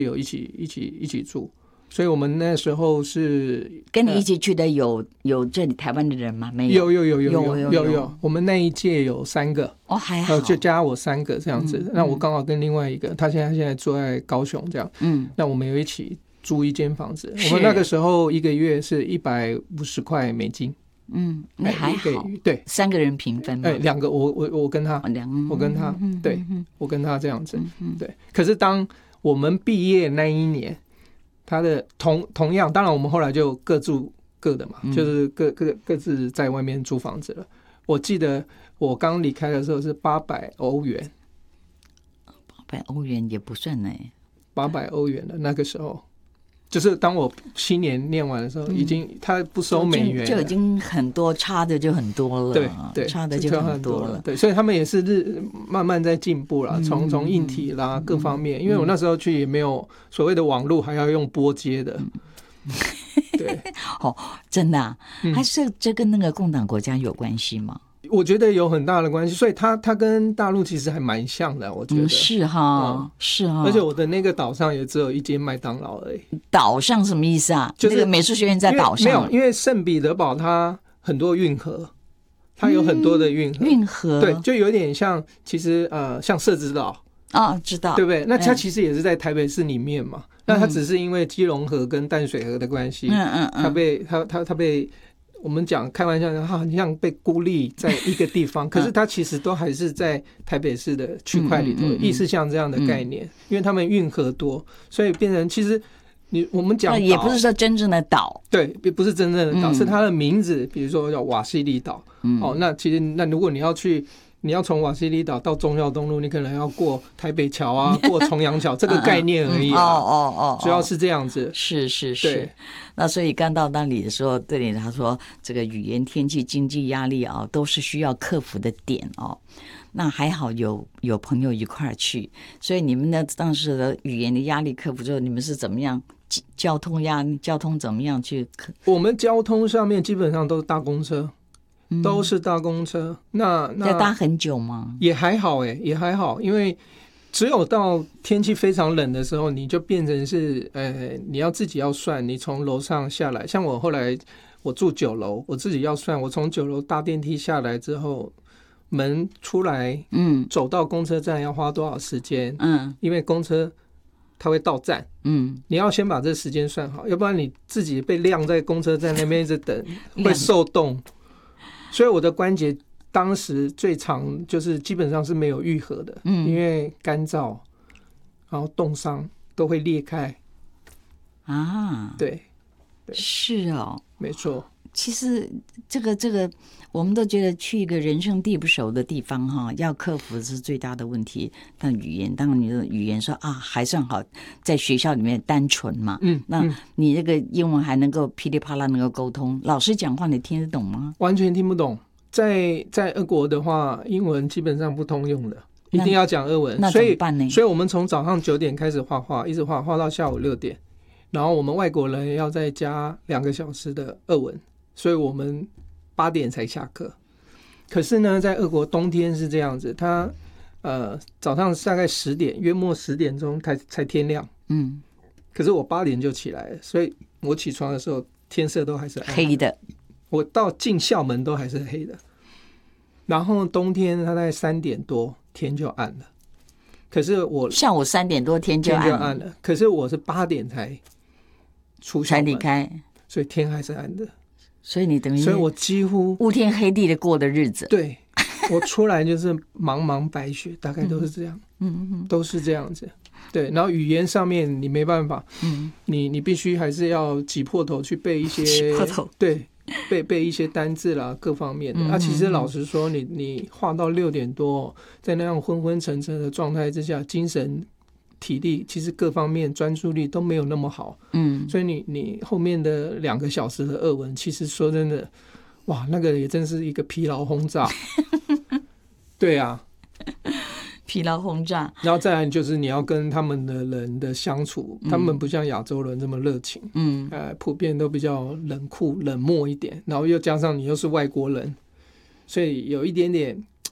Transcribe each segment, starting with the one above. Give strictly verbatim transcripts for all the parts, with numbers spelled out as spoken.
有一起一起一起住，所以我们那时候是跟你一起去的有有这里台湾的人吗？没有，有有有有有有有，我们那一届有三个哦，还好， 就加我三个这样子。嗯、那我刚好跟另外一个，他现在现在住在高雄这样，嗯，那我们有一起租一间房子。我们那个时候一个月是一百五十块美金。 嗯，那还好， 对， 三个人平分嘛， 哎，两个，我我我跟他， 哦、 我跟他， 嗯、 对、嗯，我跟他这样子，嗯、对。可是当我们毕业那一年，他的同同样，当然我们后来就各住各的嘛，嗯、就是各各各自在外面租房子了。我记得我刚离开的时候是八百欧元， 八百欧元也不算呢， 八百欧元的那个时候。就是当我七年念完的时候，已经他不收美元了， 就已经很多，差的就很多了， 对对， 差的就很多了， 对，所以他们也是日慢慢在进步啦，从从硬体啦、嗯、各方面，因为我那时候去也没有所谓的网络，还要用拨接的，嗯、对， 哦，真的啊，嗯、还是这跟那个共党国家有关系吗？ 我觉得有很大的关系，所以它它跟大陆其实还蛮像的，我觉得、 嗯、是哈、嗯，是哈。 而且我的那个岛上也只有一间麦当劳而已。 岛上什么意思啊？就是那个美术学院在岛上。 没有，因为圣彼得堡它很多运河，它有很多的运河。 嗯、运河对，就有点像，其实呃，像社子岛啊、哦，知道， 对不对？那它其实也是在台北市里面嘛。嗯、那它只是因为基隆河跟淡水河的关系，嗯嗯嗯，它被它它它被。我们讲开玩笑，它好像被孤立在一个地方，可是它其实都还是在台北市的区块里头，意思像这样的概念，因为他们运河多，所以变成其实你我们讲也不是说真正的岛， 对，不是真正的岛，是它的名字，比如说叫瓦西里岛，哦，那其实那如果你要去。你要从瓦西里岛到忠孝东路，你可能要过台北桥啊，过重阳桥，这个概念而已、啊。 哦哦哦， 主要是这样子。 是是是。那所以刚到那里的时候，对你他说，这个语言、天气、经济压力啊，都是需要克服的点哦。那还好有有朋友一块儿去，所以你们呢当时的语言的压力克服之后，你们是怎么样？交通压力，交通怎么样去克？ 我们交通上面基本上都是搭公车。都是搭公车，那那要搭很久吗？ 也还好哎、欸，也还好，因为只有到天气非常冷的时候，你就变成是呃，你要自己要算，你从楼上下来。像我后来我住九楼，我自己要算，我从九楼搭电梯下来之后，门出来，嗯，走到公车站要花多少时间？嗯，因为公车它会到站，嗯，你要先把这时间算好，要不然你自己被晾在公车站那边一直等，会受冻。所以我的关节当时最长就是基本上是没有愈合的，嗯，因为干燥，然后冻伤都会裂开啊，对，对， 是哦， 没错。 其实这个这个，我们都觉得去一个人生地不熟的地方哈，要克服的是最大的问题。但语言，当然你的语言说啊还算好，在学校里面单纯嘛，嗯，那你这个英文还能够噼里啪啦能够沟通，老师讲话你听得懂吗？ 完全听不懂。在在俄国的话，英文基本上不通用的，一定要讲俄文。 那怎么办呢？ 所以，所以我们从早上九点开始画画，一直画画到下午六点，然后我们外国人要再加两个小时的俄文。所以我们八点才下课，可是呢，在俄国冬天是这样子，它呃早上大概十点，约莫十点钟才才天亮，嗯，可是我八点就起来了，所以我起床的时候天色都还是暗黑的， 我到进校门都还是黑的。然后冬天它大概三点多天就暗了，可是我下午三点多天就暗 了, 天就暗了，可是我是八点才出校门才离开， 所以天还是暗的。 所以你等于， 所以我几乎乌天黑地的过的日子。 对，我出来就是茫茫白雪，大概都是这样，嗯嗯，都是这样子。对，然后语言上面你没办法，嗯，你你必须还是要挤破头去背一些， 挤破头， 对，背背一些单字啦，各方面的。嗯、啊，其实老实说，你你画到六点多，在那样昏昏沉沉的状态之下，精神。体力其实各方面专注力都没有那么好，嗯，所以你你后面的两个小时的俄文，其实说真的，哇，那个也真是一个疲劳轰炸，对啊， 疲劳轰炸。 然后再来就是你要跟他们的人的相处，嗯、他们不像亚洲人这么热情，嗯，呃，普遍都比较冷酷冷漠一点，然后又加上你又是外国人，所以有一点点。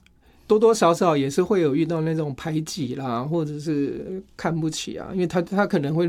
多多少少也是会有遇到那种排挤啦，或者是看不起啊，因为他他可能会